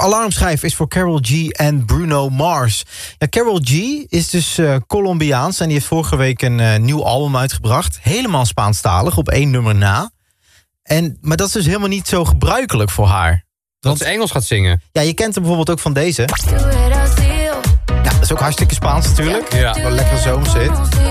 alarmschijf is voor Karol G en Bruno Mars. Ja, Karol G is dus Colombiaans en die heeft vorige week een nieuw album uitgebracht. Helemaal Spaanstalig, op 1 nummer na. Maar dat is dus helemaal niet zo gebruikelijk voor haar. Dat ze Engels gaat zingen. Ja, je kent hem bijvoorbeeld ook van deze. Ja, dat is ook hartstikke Spaans natuurlijk. Ja. Wel lekker zomershit.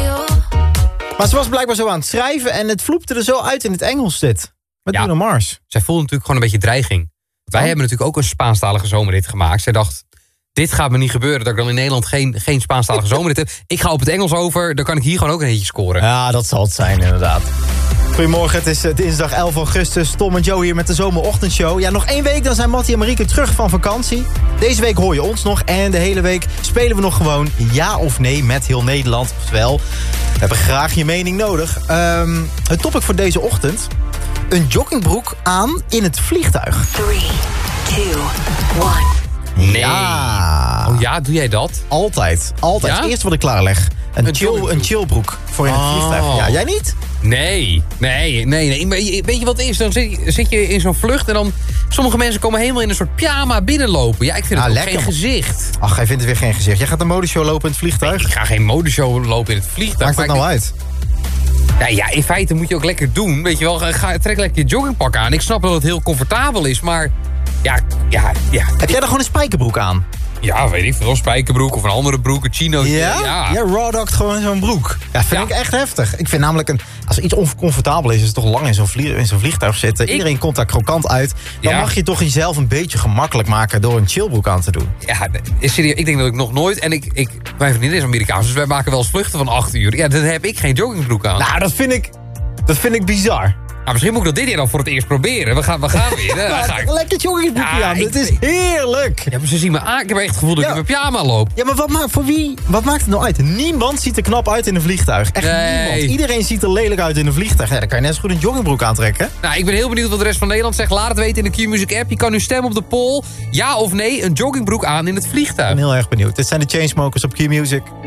Maar ze was blijkbaar zo aan het schrijven en het vloepte er zo uit in het Engels dit. Met Bruno Mars. Zij voelde natuurlijk gewoon een beetje dreiging. Wij hebben natuurlijk ook een Spaanstalige zomerhit gemaakt. Zij dacht, dit gaat me niet gebeuren. Dat ik dan in Nederland geen Spaanstalige zomerhit heb. Ik ga op het Engels over, dan kan ik hier gewoon ook een hitje scoren. Ja, dat zal het zijn inderdaad. Goedemorgen, het is dinsdag 11 augustus. Tom en Joe hier met de zomerochtendshow. Ja, nog 1 week, dan zijn Mattie en Marieke terug van vakantie. Deze week hoor je ons nog. En de hele week spelen we nog gewoon ja of nee met heel Nederland. Oftewel, we hebben graag je mening nodig. Het topic voor deze ochtend. Een joggingbroek aan in het vliegtuig. 3, 2, 1. Nee. Ja. Oh ja, doe jij dat? Altijd. Ja? Het eerste wat ik klaarleg. Een chillbroek voor in het vliegtuig. Ja, jij niet? Nee. Maar weet je wat het is? Dan zit je in zo'n vlucht en dan... Sommige mensen komen helemaal in een soort pyjama binnenlopen. Ja, ik vind het ook geen gezicht. Ach, jij vindt het weer geen gezicht. Jij gaat een modeshow lopen in het vliegtuig? Nee, ik ga geen modeshow lopen in het vliegtuig. Maakt het nou uit? Ja, in feite moet je ook lekker doen. Weet je wel, trek lekker je joggingpak aan. Ik snap dat het heel comfortabel is, maar... Ja. Heb jij er gewoon een spijkerbroek aan? Ja, weet ik veel. Een spijkerbroek of een andere broek, een chinootje. Ja, raw dogt gewoon zo'n broek. Ja, vind ik echt heftig. Ik vind namelijk, als er iets oncomfortabel is het toch lang in zo'n vliegtuig zitten. Iedereen komt daar krokant uit. Dan mag je toch jezelf een beetje gemakkelijk maken door een chillbroek aan te doen. Ja, serieus, ik denk dat ik nog nooit... En mijn vriendin is Amerikaans, dus wij maken wel eens vluchten van 8 uur. Ja, dan heb ik geen joggingbroek aan. Nou, dat vind ik bizar. Nou, misschien moet ik dat dit jaar dan voor het eerst proberen. We gaan weer. Lekker joggingbroekje aan. Het is heerlijk. Ja, maar ze zien me aan. Ik heb echt het gevoel dat ik in mijn pyjama loop. Ja, maar wat maakt het nou uit? Niemand ziet er knap uit in een vliegtuig. Echt niemand. Iedereen ziet er lelijk uit in een vliegtuig. Ja, dan kan je net zo goed een joggingbroek aantrekken. Nou, ik ben heel benieuwd wat de rest van Nederland zegt. Laat het weten in de Q-Music app. Je kan nu stemmen op de poll. Ja of nee, een joggingbroek aan in het vliegtuig. Ik ben heel erg benieuwd. Dit zijn de Chainsmokers op Q-Music.